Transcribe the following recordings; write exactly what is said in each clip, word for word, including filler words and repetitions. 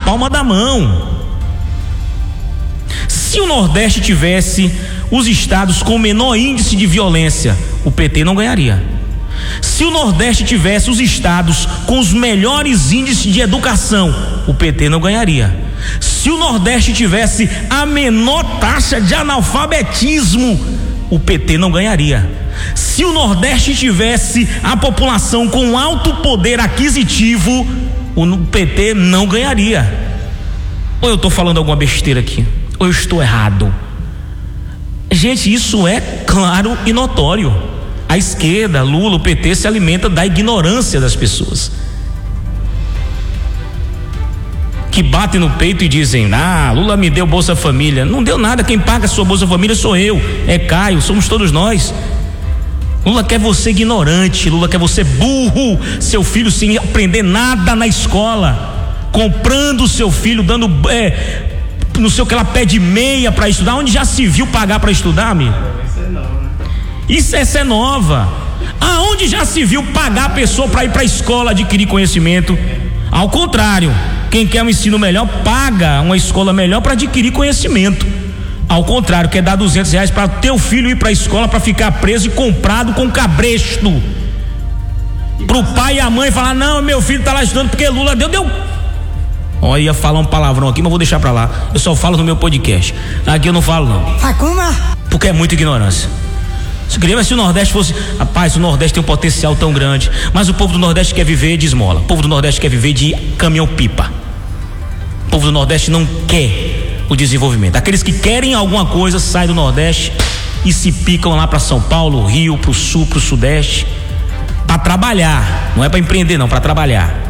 palma da mão. Se o Nordeste tivesse os estados com menor índice de violência, o P T não ganharia. Se o Nordeste tivesse os estados com os melhores índices de educação, o P T não ganharia. Se o Nordeste tivesse a menor taxa de analfabetismo, o P T não ganharia. Se o Nordeste tivesse a população com alto poder aquisitivo, o P T não ganharia. Ou eu estou falando alguma besteira aqui? Ou eu estou errado? Gente, isso é claro e notório. A esquerda, Lula, o P T se alimenta da ignorância das pessoas, que batem no peito e dizem: ah, Lula me deu Bolsa Família. Não deu nada, quem paga a sua Bolsa Família sou eu, é Caio, somos todos nós. Lula quer você ignorante, Lula quer você burro, seu filho sem aprender nada na escola, comprando o seu filho, dando é, não sei o que ela pede meia para estudar. Onde já se viu pagar para estudar, amigo? Isso é nova, né? Isso é ser nova. Aonde já se viu pagar a pessoa para ir para a escola adquirir conhecimento? Ao contrário, quem quer um ensino melhor paga uma escola melhor para adquirir conhecimento. Ao contrário, quer dar duzentos reais para teu filho ir para a escola para ficar preso e comprado com cabresto. Pro pai e a mãe falar: não, meu filho tá lá estudando porque Lula deu, deu. Olha, ia falar um palavrão aqui, mas vou deixar pra lá. Eu só falo no meu podcast. Aqui eu não falo, não. Porque é muita ignorância. Se queria ver se o Nordeste fosse. Rapaz, o Nordeste tem um potencial tão grande, mas o povo do Nordeste quer viver de esmola. O povo do Nordeste quer viver de caminhão-pipa. O povo do Nordeste não quer o desenvolvimento. Aqueles que querem alguma coisa saem do Nordeste e se picam lá para São Paulo, Rio, pro Sul, pro Sudeste, para trabalhar. Não é para empreender, não, para trabalhar.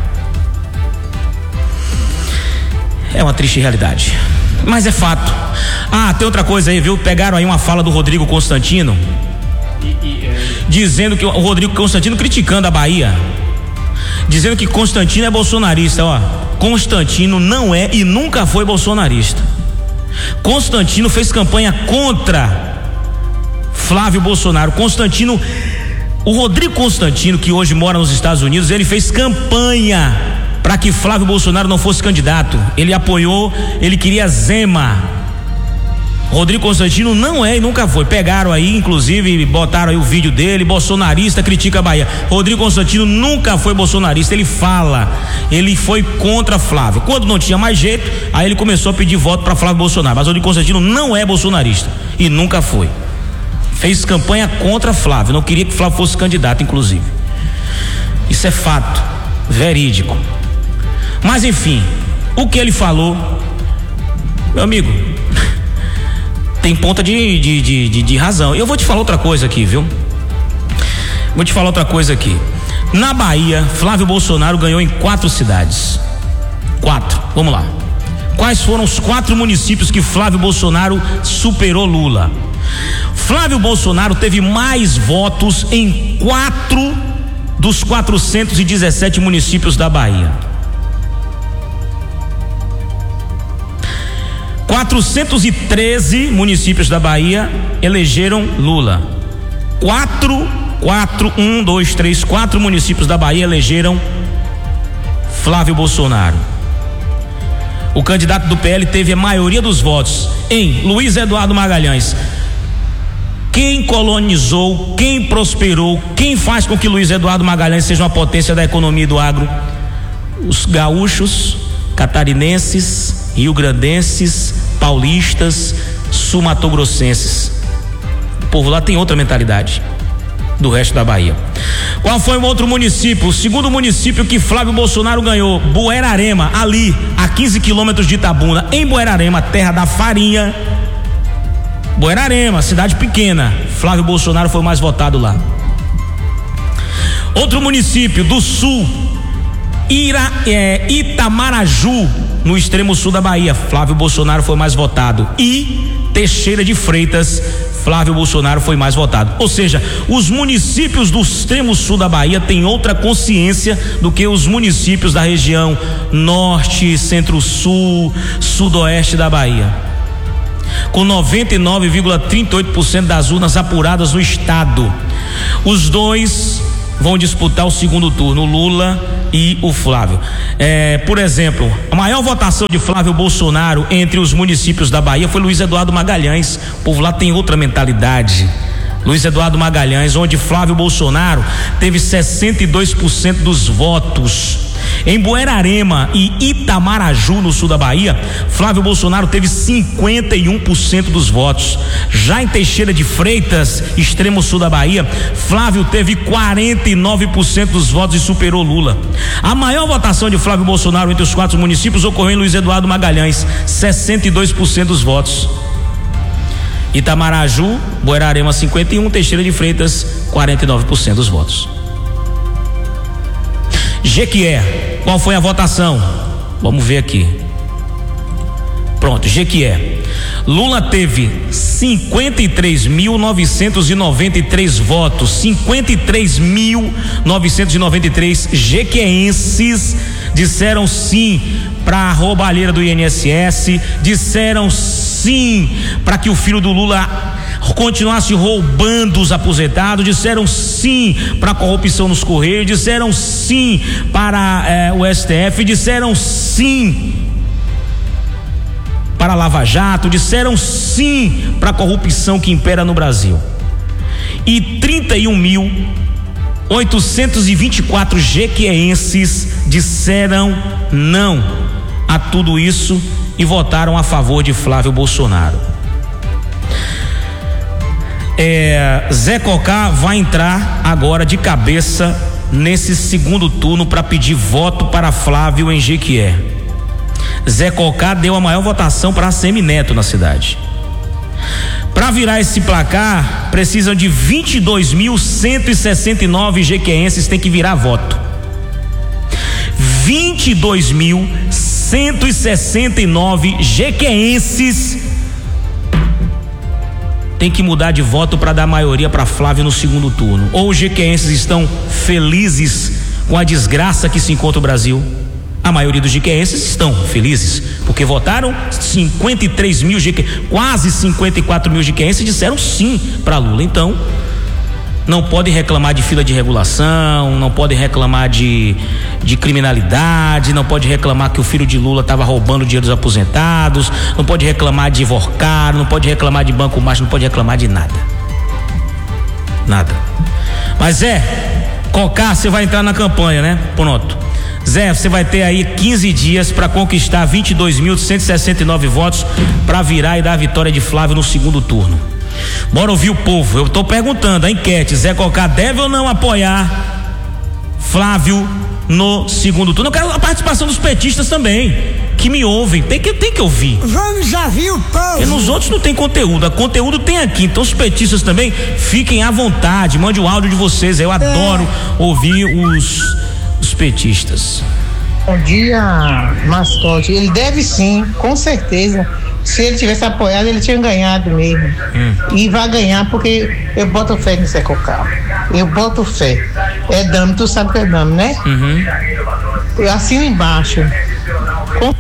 É uma triste realidade, mas é fato. Ah, tem outra coisa aí, viu? Pegaram aí uma fala do Rodrigo Constantino, e, e, é... dizendo que o Rodrigo Constantino criticando a Bahia, dizendo que Constantino é bolsonarista. Ó, Constantino não é e nunca foi bolsonarista. Constantino fez campanha contra Flávio Bolsonaro. Constantino, o Rodrigo Constantino, que hoje mora nos Estados Unidos, ele fez campanha para que Flávio Bolsonaro não fosse candidato. Ele apoiou, ele queria Zema. Rodrigo Constantino não é e nunca foi. Pegaram aí, inclusive, botaram aí o vídeo dele: bolsonarista critica a Bahia. Rodrigo Constantino nunca foi bolsonarista. Ele fala, ele foi contra Flávio. Quando não tinha mais jeito, aí ele começou a pedir voto para Flávio Bolsonaro. Mas Rodrigo Constantino não é bolsonarista e nunca foi. Fez campanha contra Flávio, não queria que Flávio fosse candidato, inclusive. Isso é fato, verídico. Mas enfim, o que ele falou, meu amigo, tem ponta de, de, de, de, de razão. Eu vou te falar outra coisa aqui, viu? Vou te falar outra coisa aqui. Na Bahia, Flávio Bolsonaro ganhou em quatro cidades. Quatro, vamos lá. Quais foram os quatro municípios que Flávio Bolsonaro superou Lula? Flávio Bolsonaro teve mais votos em quatro dos quatrocentos e dezessete municípios da Bahia. quatrocentos e treze municípios da Bahia elegeram Lula. Quatro, quatro, um, dois, três, quatro municípios da Bahia elegeram Flávio Bolsonaro. O candidato do P L teve a maioria dos votos em Luiz Eduardo Magalhães. Quem colonizou, quem prosperou, quem faz com que Luiz Eduardo Magalhães seja uma potência da economia e do agro? Os gaúchos, catarinenses, rio-grandenses, paulistas, sul-mato-grossenses. O povo lá tem outra mentalidade do resto da Bahia. Qual foi o outro município? O segundo município que Flávio Bolsonaro ganhou, Buerarema, ali a quinze quilômetros de Itabuna. Em Buerarema, terra da farinha, Buerarema, cidade pequena, Flávio Bolsonaro foi o mais votado lá. Outro município do sul, Ira, é, Itamaraju, no extremo sul da Bahia, Flávio Bolsonaro foi mais votado. E Teixeira de Freitas, Flávio Bolsonaro foi mais votado. Ou seja, os municípios do extremo sul da Bahia têm outra consciência do que os municípios da região norte, centro-sul, sudoeste da Bahia. Com noventa e nove vírgula trinta e oito por cento das urnas apuradas no estado, os dois vão disputar o segundo turno, o Lula e o Flávio. É, por exemplo, a maior votação de Flávio Bolsonaro entre os municípios da Bahia foi Luiz Eduardo Magalhães. O povo lá tem outra mentalidade. Luiz Eduardo Magalhães, onde Flávio Bolsonaro teve sessenta e dois por cento dos votos. Em Buerarema e Itamaraju, no sul da Bahia, Flávio Bolsonaro teve cinquenta e um por cento dos votos. Já em Teixeira de Freitas, extremo sul da Bahia, Flávio teve quarenta e nove por cento dos votos e superou Lula. A maior votação de Flávio Bolsonaro entre os quatro municípios ocorreu em Luiz Eduardo Magalhães, sessenta e dois por cento dos votos. Itamaraju, Buerarema cinquenta e um, Teixeira de Freitas quarenta e nove por cento dos votos. Jequié, qual foi a votação? Vamos ver aqui. Pronto, Jequié. Lula teve cinquenta e três mil novecentos e noventa e três votos, cinquenta e três mil novecentos e noventa e três jequienses disseram sim para a roubalheira do I N S S, disseram sim para que o filho do Lula continuasse roubando os aposentados, disseram sim para a corrupção nos Correios, disseram sim para eh, o S T F, disseram sim para a Lava Jato, disseram sim para a corrupção que impera no Brasil. E trinta e um mil oitocentos e vinte e quatro jequienses disseram não a tudo isso e votaram a favor de Flávio Bolsonaro. É, Zé Cocá vai entrar agora de cabeça nesse segundo turno para pedir voto para Flávio em Jequié. Zé Cocá deu a maior votação para Semineto na cidade. Para virar esse placar, precisam de vinte e dois mil cento e sessenta e nove jequienses, tem que virar voto. vinte e dois mil cento e sessenta e nove jequienses tem que mudar de voto para dar maioria para Flávio no segundo turno. Ou os jequienses estão felizes com a desgraça que se encontra o Brasil. A maioria dos jequienses estão felizes porque votaram cinquenta e três mil jequienses, quase cinquenta e quatro mil jequienses disseram sim para Lula. Então não pode reclamar de fila de regulação, não pode reclamar de, de criminalidade, não pode reclamar que o filho de Lula estava roubando o dinheiro dos aposentados, não pode reclamar de Vorcar, não pode reclamar de banco macho, não pode reclamar de nada. Nada. Mas é, Cocá, você vai entrar na campanha, né? Pronto. Zé, você vai ter aí quinze dias para conquistar vinte e dois mil cento e sessenta e nove votos para virar e dar a vitória de Flávio no segundo turno. Bora ouvir o povo. Eu tô perguntando, a enquete: Zé Cocá deve ou não apoiar Flávio no segundo turno? Eu quero a participação dos petistas também, que me ouvem. Tem que, tem que ouvir. Vamos ouvir o povo. Porque nos outros não tem conteúdo, a conteúdo tem aqui. Então os petistas também fiquem à vontade, mande o áudio de vocês. Eu adoro é. ouvir os, os petistas. Bom dia, mascote. Ele deve sim, com certeza. Se ele tivesse apoiado, ele tinha ganhado mesmo. Hum. E vai ganhar porque eu boto fé no Zé Cocá. Eu boto fé. É dano, tu sabe que é dano, né? Uhum. Eu assino embaixo. Com...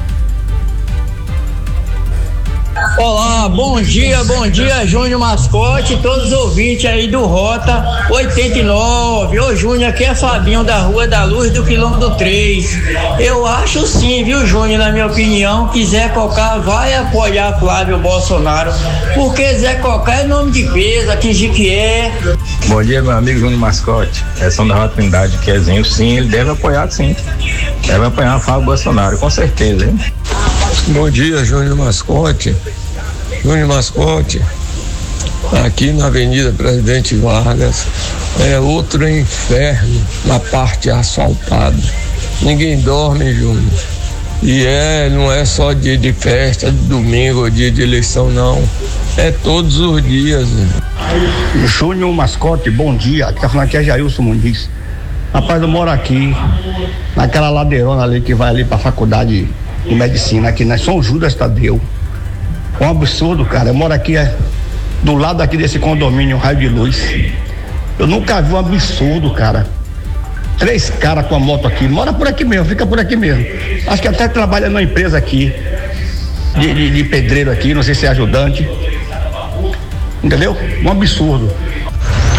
Olá, bom dia, bom dia, Júnior Mascote, todos os ouvintes aí do Rota oitenta e nove. Ô Júnior, aqui é Fabinho da Rua da Luz do quilômetro três. Eu acho sim, viu, Júnior, na minha opinião, que Zé Cocá vai apoiar Flávio Bolsonaro, porque Zé Cocá é nome de peso, aqui Jequié. Bom dia, meu amigo Júnior Mascote, é São da Rota Trindade, que é Zinho, sim, ele deve apoiar sim, deve apoiar Flávio Bolsonaro, com certeza, hein? Bom dia, Júnior Mascote. Júnior Mascote, aqui na Avenida Presidente Vargas, é outro inferno na parte asfaltada. Ninguém dorme, Júnior. E é, não é só dia de festa, de domingo ou dia de eleição, não. É todos os dias. Júnior Mascote, bom dia. Aqui tá falando aqui é Jailson Muniz. Rapaz, eu moro aqui, naquela ladeirona ali que vai ali pra faculdade de medicina, aqui na São Judas Tadeu. Um absurdo, cara. Eu moro aqui é, do lado aqui desse condomínio Raio de Luz. Eu nunca vi um absurdo, cara. Três caras com a moto aqui. Mora por aqui mesmo, fica por aqui mesmo. Acho que até trabalha numa empresa aqui de, de, de pedreiro aqui, não sei se é ajudante. Entendeu? Um absurdo.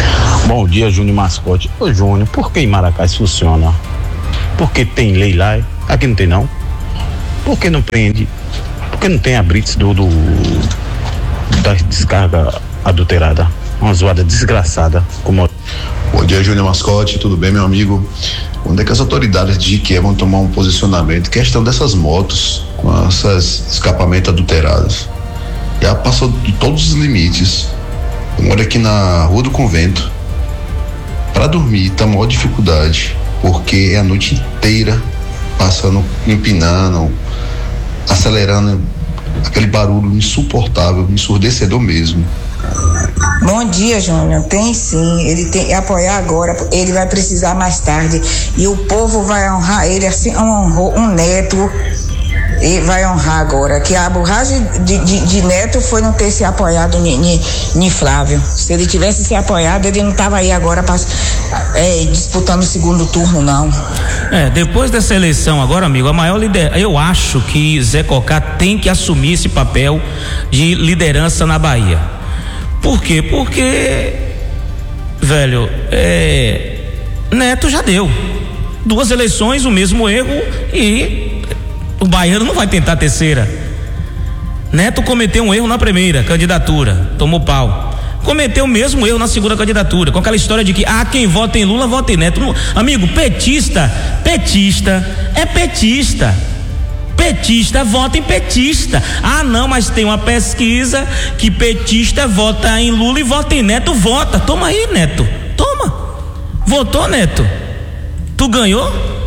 Bom dia, Júnior Mascote. Ô Júnior, por que em Maracás isso funciona? Porque tem lei lá, aqui não tem não. Por que não prende? Por que não tem a blitz do, do da descarga adulterada? Uma zoada desgraçada. Como... Bom dia, Júnior Mascote, tudo bem, meu amigo? Quando é que as autoridades de Jiquié vão tomar um posicionamento? Questão dessas motos com esses escapamentos adulterados. Já passou de todos os limites. Eu moro aqui na Rua do Convento. Para dormir tá maior dificuldade, porque é a noite inteira passando, empinando, acelerando, aquele barulho insuportável, ensurdecedor mesmo. Bom dia, Júnior. Tem sim, ele tem que apoiar agora, ele vai precisar mais tarde e o povo vai honrar ele assim, honrou um neto e vai honrar agora, que a borragem de, de, de Neto foi não ter se apoiado em Flávio. Se ele tivesse se apoiado, ele não estava aí agora pra, é, disputando o segundo turno, não. É, depois dessa eleição agora, amigo, a maior liderança, eu acho que Zé Cocá tem que assumir esse papel de liderança na Bahia. Por quê? Porque, velho, é, Neto já deu duas eleições, o mesmo erro, e o baiano não vai tentar a terceira. Neto cometeu um erro na primeira candidatura, tomou pau. Cometeu o mesmo erro na segunda candidatura, com aquela história de que, ah, quem vota em Lula, vota em Neto. Não, amigo, petista, petista, é petista. Petista vota em petista. Ah, não, mas tem uma pesquisa que petista vota em Lula e vota em Neto. Vota, toma aí, Neto, toma. Votou, Neto? Tu ganhou?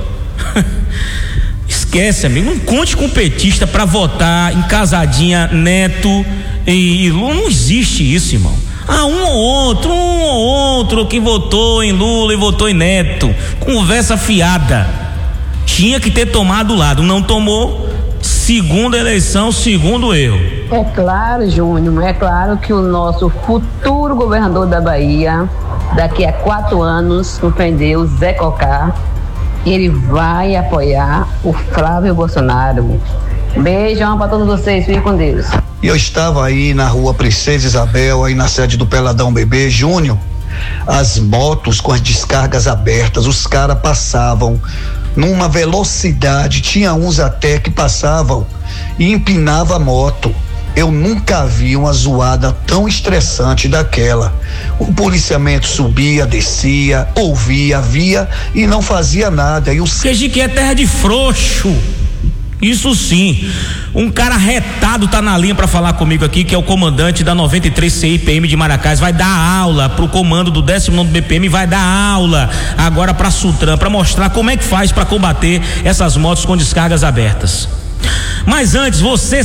Esquece, amigo, não conte com petista pra votar em casadinha Neto e Lula, não existe isso, irmão. Ah, um ou outro, um ou outro que votou em Lula e votou em Neto, conversa fiada. Tinha que ter tomado o lado, não tomou. Segunda eleição, segundo erro. É claro, Júnior, é claro que o nosso futuro governador da Bahia, daqui a quatro anos, compreendeu, Zé Cocá, ele vai apoiar o Flávio Bolsonaro. Beijão para todos vocês, fiquem com Deus. Eu estava aí na rua Princesa Isabel, aí na sede do Peladão Bebê, Júnior, as motos com as descargas abertas, os caras passavam numa velocidade, tinha uns até que passavam e empinava a moto. Eu nunca vi uma zoada tão estressante daquela. O policiamento subia, descia, ouvia, via e não fazia nada. E o que é terra de frouxo. Isso sim. Um cara retado tá na linha para falar comigo aqui, que é o comandante da noventa e três C I P M de Maracás. Vai dar aula pro comando do décimo nono B P M, vai dar aula agora pra Sutran, para mostrar como é que faz para combater essas motos com descargas abertas. Mas antes, você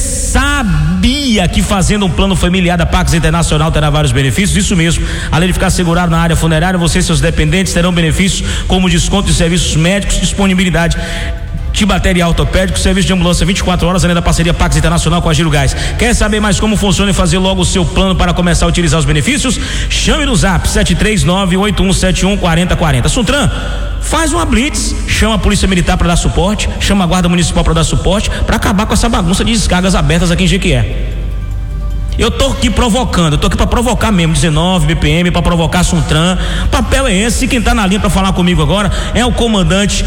sabia que fazendo um plano familiar da Pax Internacional terá vários benefícios? Isso mesmo, além de ficar segurado na área funerária, você e seus dependentes terão benefícios como desconto de serviços médicos, disponibilidade de material ortopédico, serviço de ambulância vinte e quatro horas, além da parceria Pax Internacional com a Giro Gás. Quer saber mais como funciona e fazer logo o seu plano para começar a utilizar os benefícios? Chame no zap sete três nove oito um sete um quatro zero quatro zero. Sutran, faz uma blitz, chama a polícia militar para dar suporte, chama a guarda municipal para dar suporte, para acabar com essa bagunça de descargas abertas aqui em Jequié. Eu tô aqui provocando, eu tô aqui para provocar mesmo, dezenove B P M, para provocar Sutran. Papel é esse. Quem tá na linha para falar comigo agora é o comandante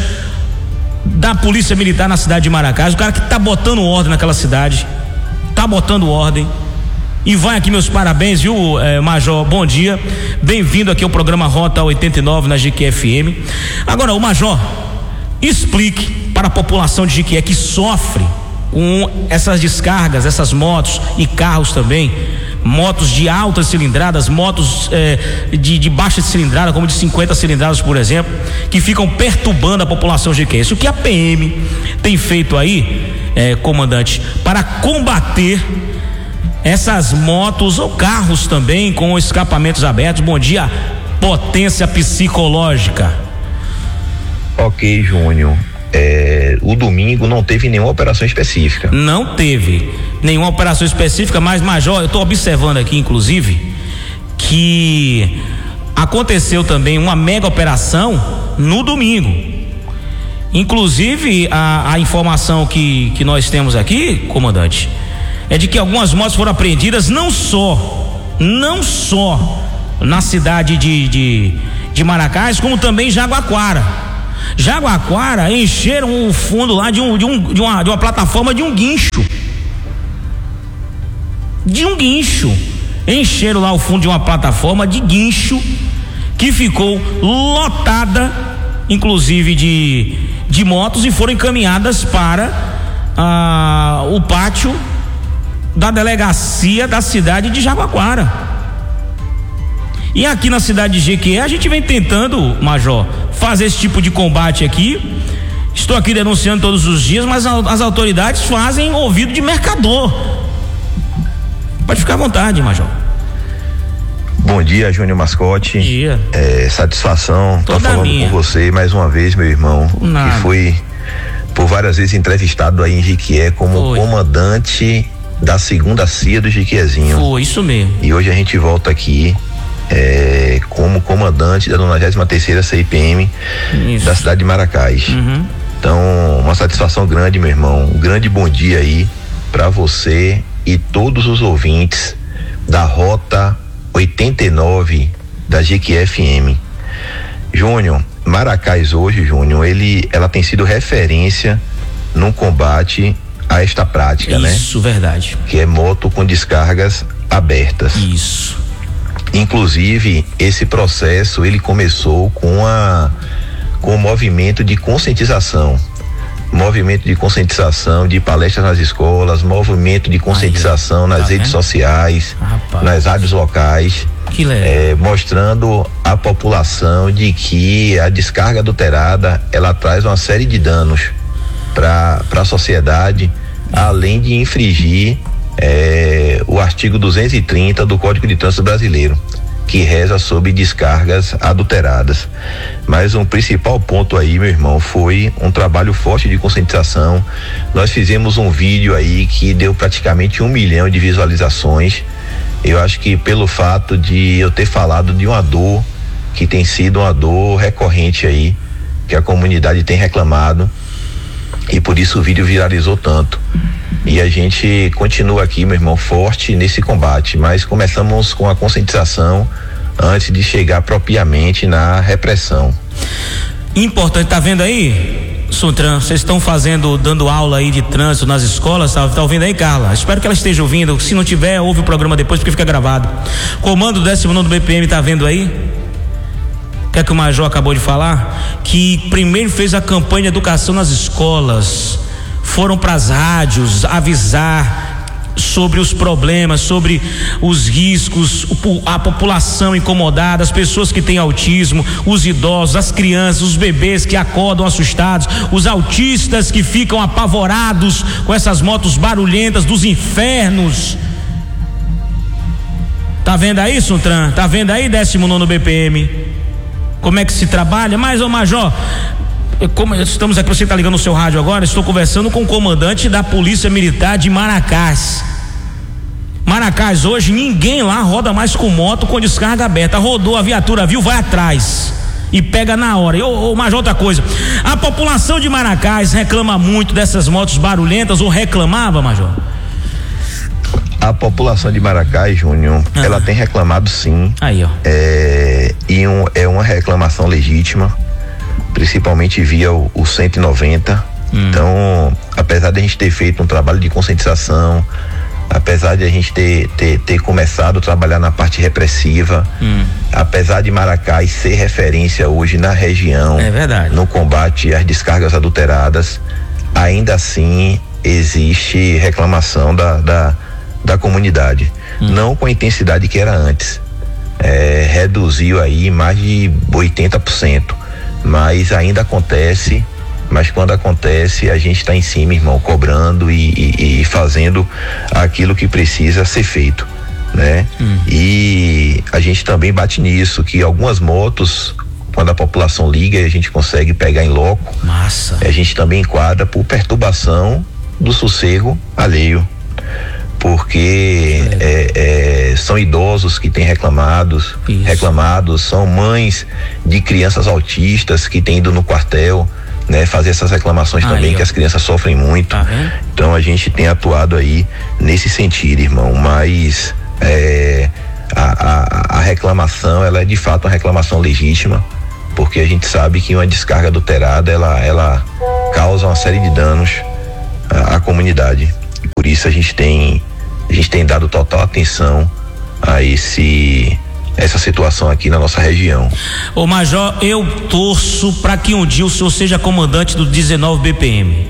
da Polícia Militar na cidade de Maracás, o cara que tá botando ordem naquela cidade, tá botando ordem. E vai aqui meus parabéns, viu, eh, Major? Bom dia, bem-vindo aqui ao programa Rota oitenta e nove na G Q F M. Agora, o Major, explique para a população de Jequié que sofre com essas descargas, essas motos e carros também, motos de altas cilindradas, motos eh, de, de baixa cilindrada, como de cinquenta cilindradas, por exemplo, que ficam perturbando a população jequiense. O que a P M tem feito aí, eh, comandante, para combater essas motos ou carros também com escapamentos abertos? Bom dia, potência psicológica. Ok, Júnior. É, o domingo não teve nenhuma operação específica. Não teve nenhuma operação específica, mas, Major, eu estou observando aqui, inclusive, que aconteceu também uma mega operação no domingo. Inclusive, a, a informação que, que nós temos aqui, comandante, é de que algumas motos foram apreendidas, não só, não só na cidade de, de, de Maracás, como também Jaguaquara. Jaguaquara encheram o fundo lá de, um, de, um, de, uma, de uma plataforma de um guincho. De um guincho. Encheram lá o fundo de uma plataforma de guincho que ficou lotada, inclusive de, de motos, e foram encaminhadas para ah, o pátio da delegacia da cidade de Jaguaquara. E aqui na cidade de Jequié a gente vem tentando, Major, fazer esse tipo de combate aqui. Estou aqui denunciando todos os dias, mas as autoridades fazem ouvido de mercador. Pode ficar à vontade, Major. Bom dia, Júnior Mascote. Bom dia. É, satisfação estar falando minha. com você mais uma vez, meu irmão. Nada. Que foi por várias vezes entrevistado aí em Jequié como foi. comandante da segunda C I A do Jequiézinho. Foi, isso mesmo. E hoje a gente volta aqui é, como comandante da nonagésima terceira C I P M isso. da cidade de Maracás. Uhum. Então, uma satisfação grande, meu irmão. Um grande bom dia aí para você e todos os ouvintes da Rota oitenta e nove da Jequié F M. Júnior, Maracás hoje, Júnior, ele, ela tem sido referência no combate a esta prática, isso, né? Isso, verdade. Que é moto com descargas abertas. Isso. Inclusive, esse processo, ele começou com a com o movimento de conscientização. Movimento de conscientização de palestras nas escolas, movimento de conscientização Aí, nas tá redes vendo? sociais, Rapaz. nas rádios locais, que é, mostrando à população de que a descarga adulterada ela traz uma série de danos para para a sociedade, além de infringir é, o artigo duzentos e trinta do Código de Trânsito Brasileiro, que reza sobre descargas adulteradas. Mas um principal ponto aí, meu irmão, foi um trabalho forte de conscientização. Nós fizemos um vídeo aí que deu praticamente um milhão de visualizações. Eu acho que pelo fato de eu ter falado de uma dor que tem sido uma dor recorrente aí, que a comunidade tem reclamado, e por isso o vídeo viralizou tanto. E a gente continua aqui, meu irmão, forte nesse combate, mas começamos com a conscientização antes de chegar propriamente na repressão. Importante, tá vendo aí, Sutran? Vocês estão fazendo, dando aula aí de trânsito nas escolas, tá, tá ouvindo aí, Carla? Espero que ela esteja ouvindo. Se não tiver, ouve o programa depois, porque fica gravado. Comando do décimo nono do B P M, tá vendo aí? Que é que o Major acabou de falar? Que primeiro fez a campanha de educação nas escolas, foram para as rádios avisar sobre os problemas, sobre os riscos, a população incomodada, as pessoas que têm autismo, os idosos, as crianças, os bebês que acordam assustados, os autistas que ficam apavorados com essas motos barulhentas dos infernos. Tá vendo aí, Sutran? Tá vendo aí, décimo nono B P M? Como é que se trabalha? Mas, ô Major, como estamos aqui, você está ligando no seu rádio agora, estou conversando com o comandante da Polícia Militar de Maracás. Maracás hoje, ninguém lá roda mais com moto com descarga aberta. Rodou, a viatura viu, vai atrás e pega na hora. E, ô, ô Major, outra coisa, a população de Maracás reclama muito dessas motos barulhentas, ou reclamava, Major? A população de Maracás, Júnior, ah. ela tem reclamado sim. Aí, ó. É, e um, é uma reclamação legítima, principalmente via o, o cento e noventa. Hum. Então, apesar de a gente ter feito um trabalho de conscientização, apesar de a gente ter, ter, ter começado a trabalhar na parte repressiva, hum. apesar de Maracás ser referência hoje na região, é verdade, no combate às descargas adulteradas, ainda assim existe reclamação da, da, da comunidade. Hum. Não com a intensidade que era antes. É, reduziu aí mais de oitenta por cento. Mas ainda acontece, mas quando acontece a gente está em cima, irmão, cobrando e, e, e fazendo aquilo que precisa ser feito, né? Hum. E a gente também bate nisso, que algumas motos, quando a população liga e a gente consegue pegar em loco, Massa. a gente também enquadra por perturbação do sossego alheio, porque é, é, são idosos que têm reclamados, reclamados, são mães de crianças autistas que têm ido no quartel, né, fazer essas reclamações aí, também, ó, que as crianças sofrem muito. Tá, então a gente tem atuado aí nesse sentido, irmão, mas é, a, a, a reclamação, ela é de fato uma reclamação legítima, porque a gente sabe que uma descarga adulterada, ela, ela causa uma série de danos à, à comunidade. E por isso a gente tem, a gente tem dado total atenção a esse, essa situação aqui na nossa região. Ô Major, eu torço para que um dia o senhor seja comandante do dezenove B P M.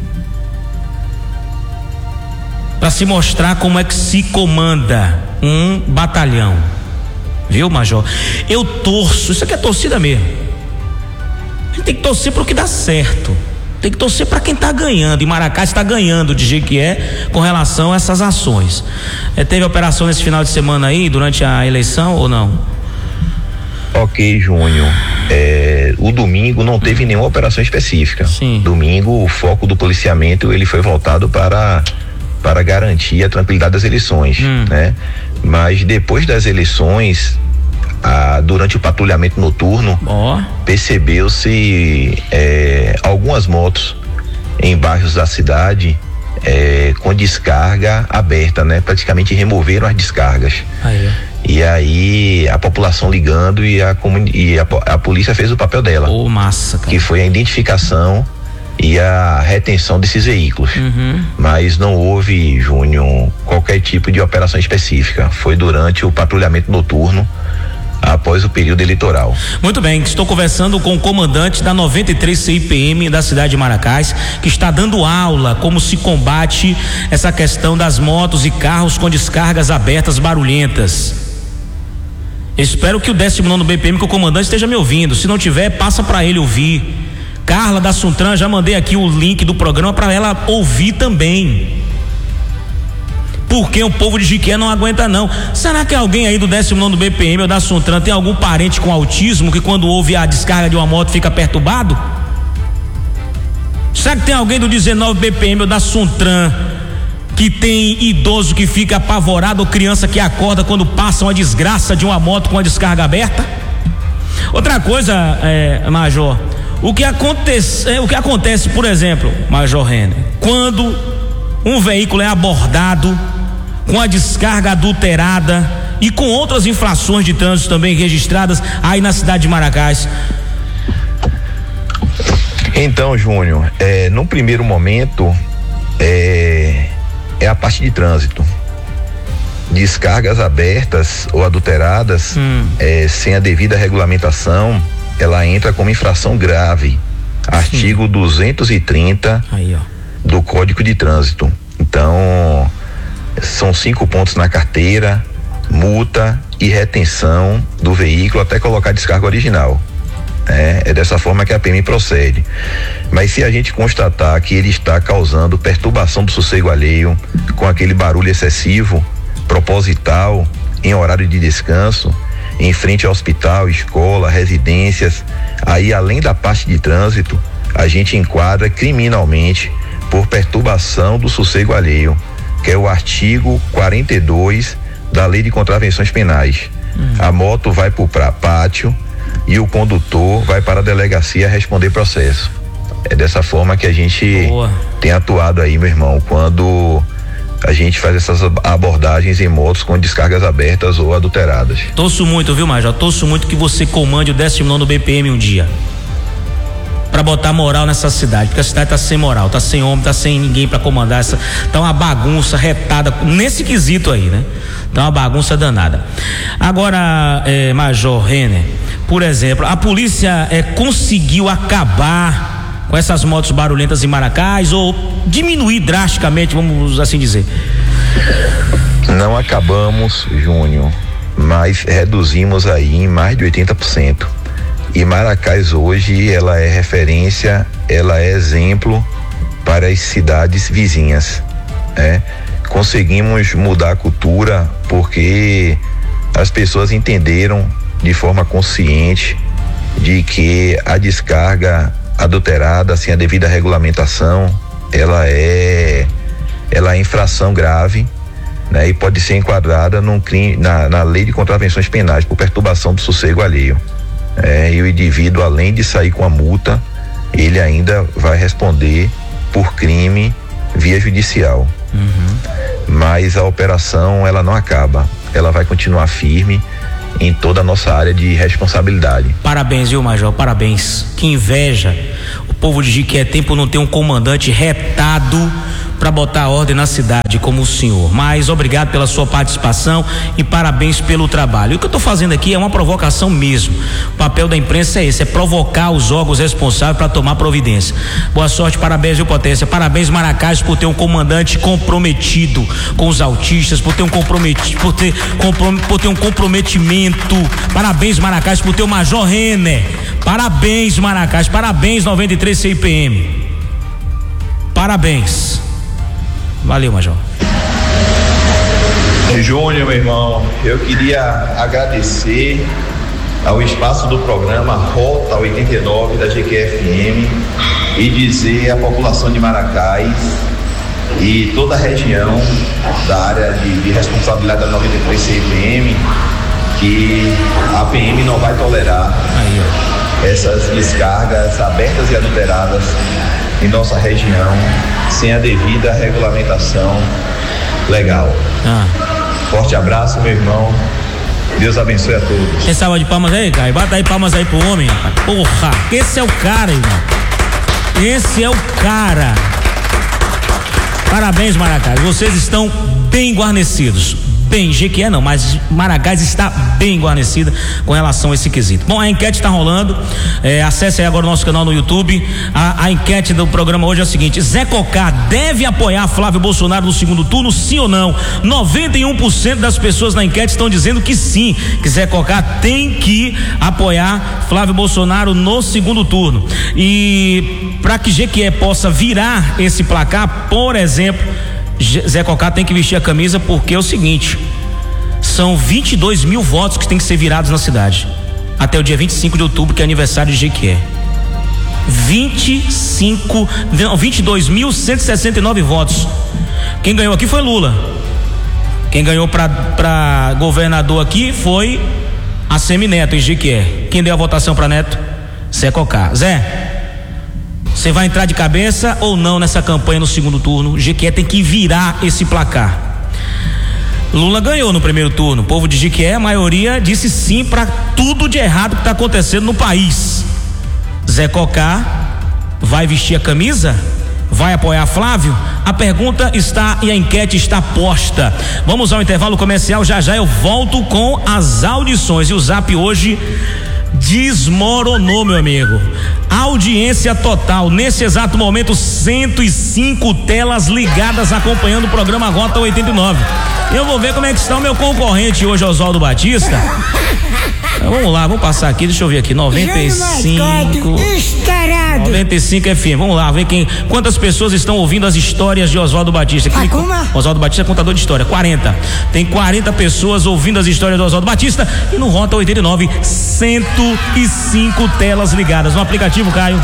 Para se mostrar como é que se comanda um batalhão. Viu, Major? Eu torço, isso aqui é torcida mesmo. A gente tem que torcer para o que dá certo. Tem que torcer para quem está ganhando. E Maracá está ganhando de jeito que é com relação a essas ações. É, teve operação nesse final de semana aí, durante a eleição ou não? Ok, Júnior. É, o domingo não teve nenhuma operação específica. Sim. Domingo, o foco do policiamento ele foi voltado para para garantir a tranquilidade das eleições, hum. né? Mas depois das eleições, ah, durante o patrulhamento noturno, oh. percebeu-se é, algumas motos em bairros da cidade é, com descarga aberta, né? Praticamente removeram as descargas. Aí. E aí a população ligando e a, e a, a polícia fez o papel dela. Oh, massa, cara. Que foi a identificação e a retenção desses veículos. Uhum. Mas não houve, Júnior, qualquer tipo de operação específica. Foi durante o patrulhamento noturno após o período eleitoral. Muito bem, estou conversando com o comandante da noventa e três C I P M da cidade de Maracás, que está dando aula como se combate essa questão das motos e carros com descargas abertas barulhentas. Espero que o décimo nono B P M, que o comandante esteja me ouvindo. Se não tiver, passa para ele ouvir. Carla da Suntran, já mandei aqui o link do programa para ela ouvir também. Porque o povo de Jiquié não aguenta não. Será que alguém aí do décimo nono B P M ou da Suntran tem algum parente com autismo que quando ouve a descarga de uma moto fica perturbado? Será que tem alguém do dezenove B P M ou da Suntran que tem idoso que fica apavorado ou criança que acorda quando passa uma desgraça de uma moto com a descarga aberta? Outra coisa, é, Major, o que acontece, é, o que acontece, por exemplo, Major Renner, quando um veículo é abordado com a descarga adulterada e com outras infrações de trânsito também registradas aí na cidade de Maracás? Então, Júnior, é, no primeiro momento é, é a parte de trânsito. Descargas abertas ou adulteradas, hum. é, sem a devida regulamentação, ela entra como infração grave. Artigo duzentos e trinta aí, ó, do Código de Trânsito. Então, são cinco pontos na carteira, multa e retenção do veículo até colocar a descarga original. É, é dessa forma que a P M procede. Mas se a gente constatar que ele está causando perturbação do sossego alheio, com aquele barulho excessivo, proposital, em horário de descanso, em frente ao hospital, escola, residências, aí além da parte de trânsito, a gente enquadra criminalmente por perturbação do sossego alheio, que é o artigo quarenta e dois da Lei de Contravenções Penais. Hum. A moto vai para o pátio e o condutor vai para a delegacia responder processo. É dessa forma que a gente Boa. tem atuado aí, meu irmão, quando a gente faz essas abordagens em motos com descargas abertas ou adulteradas. Torço muito, viu, Major? Torço muito que você comande o décimo nono B P M um dia, pra botar moral nessa cidade, porque a cidade tá sem moral, tá sem homem, tá sem ninguém pra comandar essa, tá uma bagunça retada nesse quesito aí, né? Tá uma bagunça danada. Agora, é, Major Renner, por exemplo, a polícia é, conseguiu acabar com essas motos barulhentas em Maracás ou diminuir drasticamente, vamos assim dizer? Não acabamos, Júnior, mas reduzimos aí em mais de oitenta por cento. E Maracás hoje, ela é referência, ela é exemplo para as cidades vizinhas, né? Conseguimos mudar a cultura porque as pessoas entenderam de forma consciente de que a descarga adulterada, sem a devida regulamentação, ela é ela é infração grave, né? E pode ser enquadrada num crime, na, na Lei de Contravenções Penais por perturbação do sossego alheio. É, e o indivíduo, além de sair com a multa, ele ainda vai responder por crime via judicial. Uhum. mas a operação ela não acaba, ela vai continuar firme em toda a nossa área de responsabilidade. Parabéns, viu, Major? Parabéns. Que inveja. O povo de Jiquié tempo não tem um comandante retado para botar ordem na cidade como o senhor. Mas obrigado pela sua participação e parabéns pelo trabalho. O que eu estou fazendo aqui é uma provocação mesmo. O papel da imprensa é esse, é provocar os órgãos responsáveis para tomar providência. Boa sorte, parabéns, viu, Potência? Parabéns, Maracás, por ter um comandante comprometido com os autistas, por ter um comprometido, por ter, comprom, por ter um comprometimento. Parabéns, Maracás, por ter o Major Renner. Parabéns, Maracás, parabéns, noventa e três C I P M. Parabéns. Valeu, Major. Júnior, meu irmão, eu queria agradecer ao espaço do programa Rota oitenta e nove da G Q F M e dizer à população de Maracás e toda a região da área de, de responsabilidade da noventa e três C I P M que a P M não vai tolerar Aí, essas descargas abertas e adulteradas em nossa região sem a devida regulamentação legal. Ah. Forte abraço, meu irmão. Deus abençoe a todos. Tem salva de palmas aí, Caio? Bata aí palmas aí pro homem, rapaz. Porra, esse é o cara, irmão. Esse é o cara. Parabéns, Maracás. Vocês estão bem guarnecidos. Bem, Jequié não, mas Maracás está bem guarnecida com relação a esse quesito. Bom, a enquete está rolando, é, acesse aí agora o nosso canal no YouTube. A, a enquete do programa hoje é a seguinte: Zé Cocá deve apoiar Flávio Bolsonaro no segundo turno, sim ou não? noventa e um por cento das pessoas na enquete estão dizendo que sim, que Zé Cocá tem que apoiar Flávio Bolsonaro no segundo turno. E para que Jequié possa virar esse placar, por exemplo, Zé Cocá tem que vestir a camisa, porque é o seguinte: são vinte e dois mil votos que tem que ser virados na cidade até o dia vinte e cinco de outubro, que é aniversário de Jequié. vinte e cinco, não, vinte e dois mil cento e sessenta e nove votos. Quem ganhou aqui foi Lula. Quem ganhou pra, pra governador aqui foi a Semineto em Jequié. Quem deu a votação pra Neto? Zé Cocá. Zé, você vai entrar de cabeça ou não nessa campanha no segundo turno? Jequié tem que virar esse placar. Lula ganhou no primeiro turno. O povo de Jequié, a maioria, disse sim para tudo de errado que está acontecendo no país. Zé Cocá vai vestir a camisa? Vai apoiar Flávio? A pergunta está e a enquete está posta. Vamos ao intervalo comercial. Já já eu volto com as audições. E o Zap hoje desmoronou, meu amigo. Audiência total, nesse exato momento, cento e cinco telas ligadas acompanhando o programa Rota oitenta e nove. Eu vou ver como é que está o meu concorrente hoje, Oswaldo Batista. Vamos lá, vamos passar aqui, deixa eu ver aqui, noventa e cinco noventa e cinco F M, vamos lá, ver quem, quantas pessoas estão ouvindo as histórias de Oswaldo Batista. Aqui, Oswaldo Batista é contador de história, quarenta, tem quarenta pessoas ouvindo as histórias do Oswaldo Batista, e no Rota oitenta e nove, cento e cinco telas ligadas no aplicativo, Caio.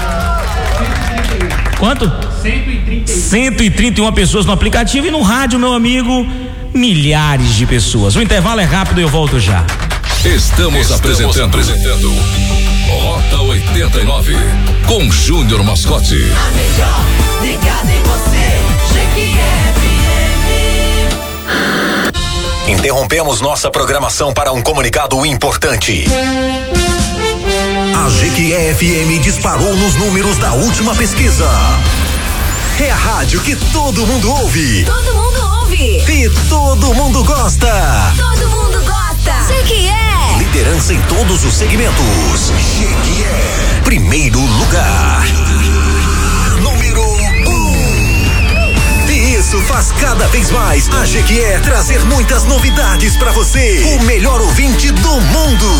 Quanto? cento e trinta e uma pessoas no aplicativo, e no rádio, meu amigo, milhares de pessoas. O intervalo é rápido e eu volto já. Estamos, Estamos apresentando, apresentando Rota oitenta e nove com Júnior Mascote. A melhor ligada em você, Jequié F M. Interrompemos nossa programação para um comunicado importante. A Jequié F M disparou nos números da última pesquisa. É a rádio que todo mundo ouve. Todo mundo ouve. E todo mundo gosta. Todo mundo gosta. Jequié. Liderança em todos os segmentos. Jequié. Primeiro lugar. Número um. E isso faz cada vez mais a Jequié trazer muitas novidades pra você. O melhor ouvinte do mundo.